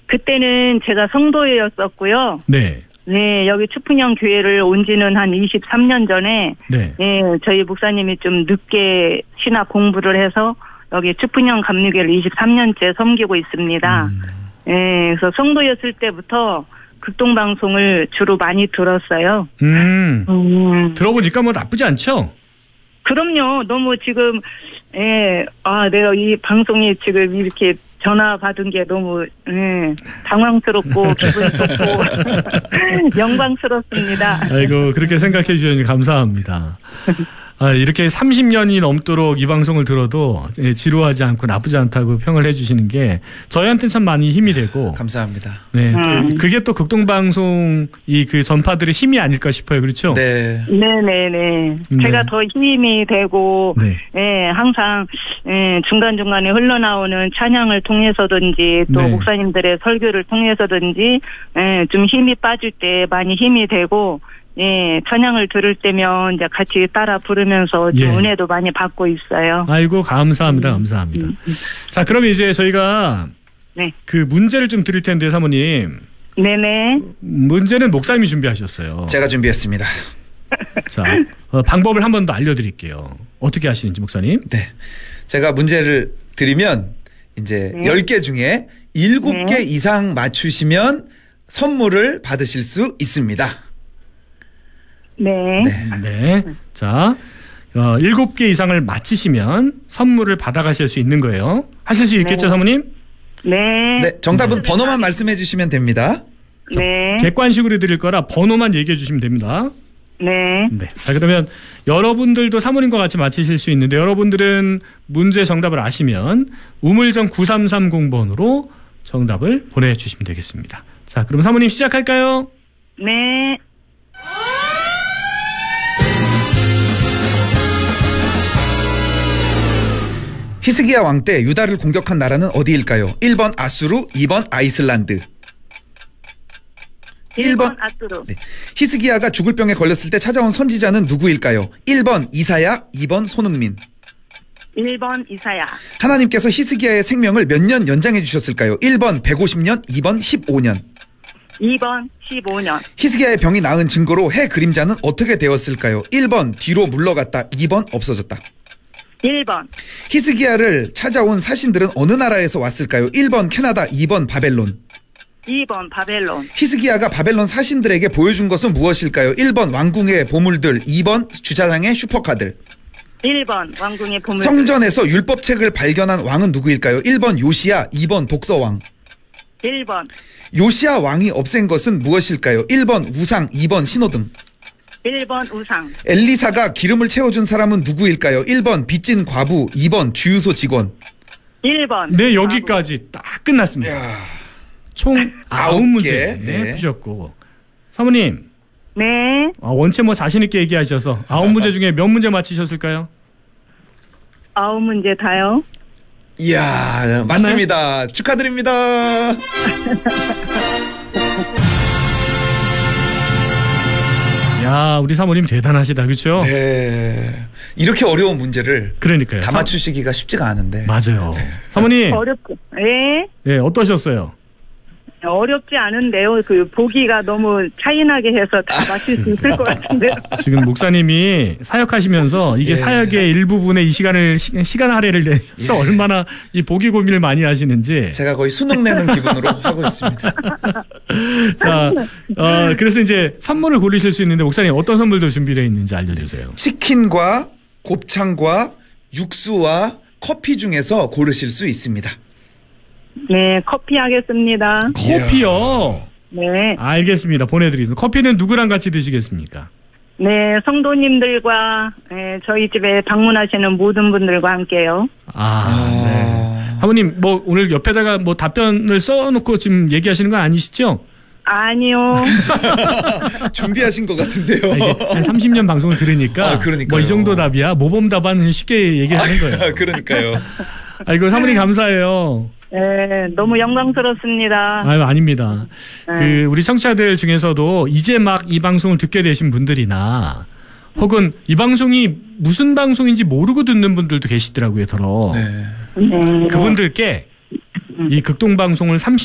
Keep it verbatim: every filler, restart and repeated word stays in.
그때는 제가 성도였었고요. 네. 네, 여기 추풍령 교회를 온 지는 한 이십삼 년 전에, 네. 네, 저희 목사님이 좀 늦게 신학 공부를 해서 여기 추풍령 감리교회를 이십삼 년째 섬기고 있습니다. 음. 네, 그래서 성도였을 때부터 극동방송을 주로 많이 들었어요. 음. 음. 들어보니까 뭐 나쁘지 않죠? 그럼요. 너무 지금, 예, 아, 내가 이 방송이 지금 이렇게 전화 받은 게 너무, 예, 당황스럽고, 기분 좋고, 영광스럽습니다. 아이고, 그렇게 생각해 주셔서 감사합니다. 아, 이렇게 삼십 년이 넘도록 이 방송을 들어도 지루하지 않고 나쁘지 않다고 평을 해주시는 게 저희한테 참 많이 힘이 되고. 감사합니다. 네, 음. 또 그게 또 극동방송 이 그 전파들의 힘이 아닐까 싶어요. 그렇죠? 네. 네네네. 네. 제가 더 힘이 되고, 네. 예, 항상, 예, 중간중간에 흘러나오는 찬양을 통해서든지, 또 네. 목사님들의 설교를 통해서든지, 예, 좀 힘이 빠질 때 많이 힘이 되고, 예, 찬양을 들을 때면 이제 같이 따라 부르면서 좀 예. 은혜도 많이 받고 있어요. 아이고, 감사합니다. 감사합니다. 자, 그러면 이제 저희가 네. 그 문제를 좀 드릴 텐데, 사모님. 네네. 문제는 목사님이 준비하셨어요. 제가 준비했습니다. 자, 어, 방법을 한 번 더 알려드릴게요. 어떻게 하시는지, 목사님. 네. 제가 문제를 드리면 이제 네. 열 개 중에 일곱 개 네. 이상 맞추시면 선물을 받으실 수 있습니다. 네. 네. 네. 자, 어, 일곱 개 이상을 맞히시면 선물을 받아가실 수 있는 거예요. 하실 수 있겠죠, 네. 사모님? 네. 네. 정답은 번호만 말씀해 주시면 됩니다. 네. 객관식으로 드릴 거라 번호만 얘기해 주시면 됩니다. 네. 네. 자, 그러면 여러분들도 사모님과 같이 맞히실 수 있는데 여러분들은 문제 정답을 아시면 우물정 구삼삼공 번으로 정답을 보내주시면 되겠습니다. 자, 그럼 사모님 시작할까요? 네. 히스기야 왕 때 유다를 공격한 나라는 어디일까요? 일 번 아수르, 이 번 아이슬란드. 일 번 일 번 아수르. 네. 히스기야가 죽을 병에 걸렸을 때 찾아온 선지자는 누구일까요? 일 번 이사야, 이 번 손흥민. 일 번 이사야. 하나님께서 히스기야의 생명을 몇 년 연장해 주셨을까요? 일 번 백오십 년, 이 번 십오 년. 이 번 십오 년. 히스기야의 병이 나은 증거로 해 그림자는 어떻게 되었을까요? 일 번 뒤로 물러갔다, 이 번 없어졌다. 일 번. 히스기야를 찾아온 사신들은 어느 나라에서 왔을까요? 일 번 캐나다, 이 번 바벨론. 이 번 바벨론. 히스기야가 바벨론 사신들에게 보여준 것은 무엇일까요? 일 번 왕궁의 보물들, 이 번 주차장의 슈퍼카들. 일 번 왕궁의 보물. 성전에서 율법책을 발견한 왕은 누구일까요? 일 번 요시야, 이 번 복서왕. 일 번. 요시야 왕이 없앤 것은 무엇일까요? 일 번 우상, 이 번 신호등. 일 번 우상. 엘리사가 기름을 채워준 사람은 누구일까요? 일 번 빚진 과부, 이 번 주유소 직원. 일 번. 네, 여기까지 딱 끝났습니다. 이야. 총 아홉 아홉 문제 개. 네, 네. 푸셨고. 사모님, 네. 아, 원체 뭐 자신있게 얘기하셔서 아홉 문제 중에 몇 문제 맞히셨을까요? 아홉 문제 다요. 이야, 맞습니다. 축하드립니다. 야, 우리 사모님 대단하시다, 그렇죠? 네. 이렇게 어려운 문제를 그러니까요. 다 맞추시기가 쉽지가 않은데. 맞아요. 사모님, 어렵고. 예. 네, 어떠셨어요? 어렵지 않은데요. 그 보기가 너무 차이나게 해서 다 맞힐 수 있을 것 같은데요. 지금 목사님이 사역하시면서 이게 예. 사역의 일부분의 이 시간을 시, 시간 할애를 내서 예. 얼마나 이 보기 고민을 많이 하시는지. 제가 거의 수능 내는 기분으로 하고 있습니다. 자, 어, 그래서 이제 선물을 고르실 수 있는데 목사님 어떤 선물도 준비되어 있는지 알려주세요. 치킨과 곱창과 육수와 커피 중에서 고르실 수 있습니다. 네, 커피 하겠습니다. 커피요? 네. 알겠습니다. 보내드리겠습니다. 커피는 누구랑 같이 드시겠습니까? 네, 성도님들과 네, 저희 집에 방문하시는 모든 분들과 함께요. 아, 네. 사모님, 뭐 오늘 옆에다가 뭐 답변을 써놓고 지금 얘기하시는 거 아니시죠? 아니요. 준비하신 것 같은데요. 이게 한 삼십 년 방송을 들으니까 아, 그러니까요. 뭐 이 정도 답이야. 모범 답안 쉽게 얘기하는 거예요. 그러니까요. 아이고, 사모님 감사해요. 네, 너무 영광스럽습니다. 아유, 아닙니다. 네. 그 우리 청취자들 중에서도 이제 막 이 방송을 듣게 되신 분들이나 혹은 이 방송이 무슨 방송인지 모르고 듣는 분들도 계시더라고요, 더러. 네. 네. 그분들께 이 극동방송을 삼십